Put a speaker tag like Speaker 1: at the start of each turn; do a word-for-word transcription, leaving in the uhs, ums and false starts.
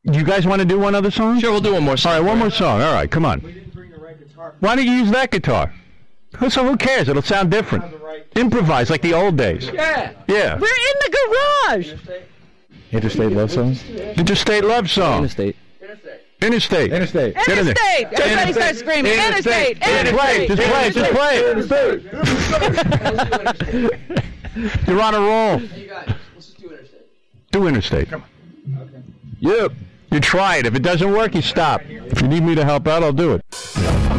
Speaker 1: You guys want to do one other song?
Speaker 2: Sure, we'll do one more song.
Speaker 1: All right, one more song. All right, come on.
Speaker 3: We didn't bring the right guitar.
Speaker 1: Why don't you use that guitar? So who cares? It'll sound different. Improvise like the old days.
Speaker 3: Yeah.
Speaker 1: Yeah.
Speaker 4: We're in the garage.
Speaker 5: Interstate love songs?
Speaker 1: Interstate love song.
Speaker 5: Interstate.
Speaker 1: Interstate.
Speaker 5: Interstate.
Speaker 1: Get in there.
Speaker 4: Interstate. Everybody starts screaming. Interstate.
Speaker 1: Just play it. Just play it. Just play it. You're on a roll.
Speaker 3: Hey, you guys, let's just do Interstate.
Speaker 1: Do Interstate.
Speaker 3: Come on. Okay.
Speaker 1: Yep. You try it. If it doesn't work, you stop. If you need me to help out, I'll do it.